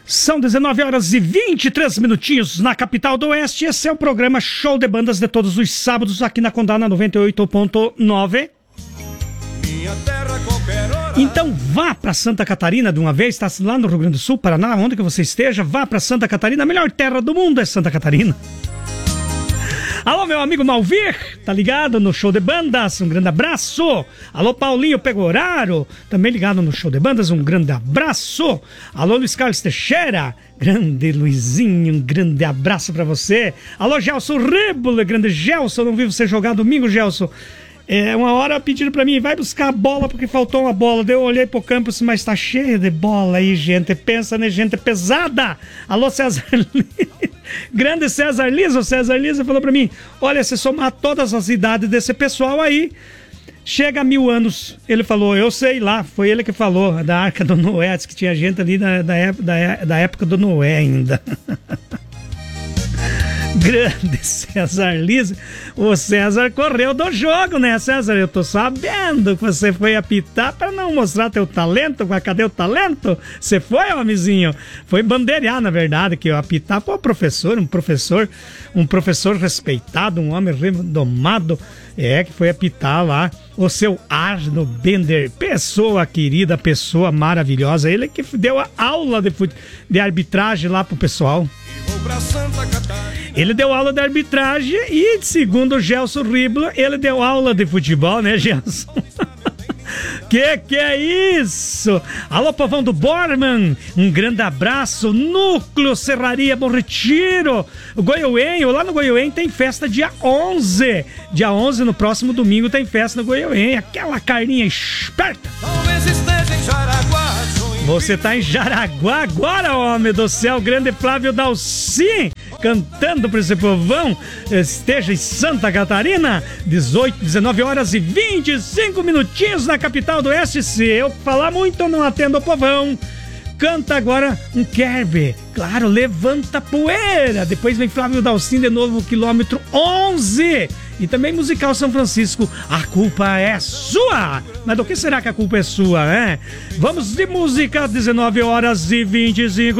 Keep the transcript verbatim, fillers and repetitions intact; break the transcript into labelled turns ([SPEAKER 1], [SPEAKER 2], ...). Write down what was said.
[SPEAKER 1] São dezenove horas e vinte e três minutinhos na capital do Oeste. Esse é o programa Show de Bandas de todos os sábados aqui na Condá, noventa e oito ponto nove. Então vá para Santa Catarina de uma vez, está lá no Rio Grande do Sul, Paraná, onde que você esteja, vá para Santa Catarina, a melhor terra do mundo é Santa Catarina. Alô, meu amigo Malvir, tá ligado no Show de Bandas? Um grande abraço. Alô, Paulinho Pegoraro, também ligado no Show de Bandas, um grande abraço. Alô, Luiz Carlos Teixeira, grande Luizinho, um grande abraço pra você. Alô, Gelson Ríbolo, grande Gelson, não vi você jogar domingo, Gelson. É, uma hora pediram pra mim, vai buscar a bola porque faltou uma bola. Daí eu olhei pro campo, mas tá cheio de bola aí, gente. Pensa, né, gente pesada. Alô, César Lisa. Grande César Lisa. O César Lisa falou pra mim, olha, se somar todas as idades desse pessoal aí, chega a mil anos. Ele falou, eu sei lá, foi ele que falou, da Arca do Noé, disse que tinha gente ali da, da, da, da época do Noé ainda. Grande César Lisa. O César correu do jogo, né, César? Eu tô sabendo que você foi apitar para não mostrar teu talento. Cadê o talento? Você foi, homenzinho? Foi bandeirar, na verdade, que eu apitar. Pô, professor, um professor, um professor respeitado, um homem redomado, é, que foi apitar lá. O seu Arno Bender, pessoa querida, pessoa maravilhosa. Ele que deu a aula de, de arbitragem lá pro pessoal. Ele deu aula de arbitragem e, segundo o Gelson Ríbolo, ele deu aula de futebol, né, Gelson? Que que é isso? Alô, povão do Borman, um grande abraço. Núcleo Serraria Bom Retiro, o Goiuenho, lá no Goiuenho tem festa dia onze. Dia onze, no próximo domingo, tem festa no Goiuenho. Aquela carninha esperta. Talvez esteja em Jaraguá. Você tá em Jaraguá agora, homem do céu. Grande Flávio Dalcin cantando pra esse povão. Esteja em Santa Catarina, dezoito, dezenove horas e vinte e cinco minutinhos na capital do Oeste. Se eu falar muito, eu não atendo o povão. Canta agora um Kerbe. Claro, Levanta Poeira. Depois vem Flávio Dalcin de novo, quilômetro onze. E também musical São Francisco, A Culpa é Sua. Mas do que será que a culpa é sua, né? Vamos de música, dezenove horas e vinte e cinco.